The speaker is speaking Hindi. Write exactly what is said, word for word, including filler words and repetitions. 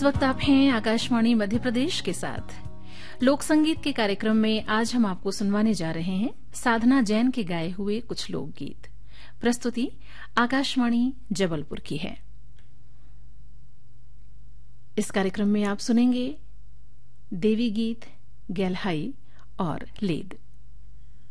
वक्त आप हैं आकाशवाणी मध्य प्रदेश के साथ। लोक संगीत के कार्यक्रम में आज हम आपको सुनवाने जा रहे हैं साधना जैन के गाए हुए कुछ लोकगीत। प्रस्तुति आकाशवाणी जबलपुर की है। इस कार्यक्रम में आप सुनेंगे देवी गीत, गैलहाई और लेद।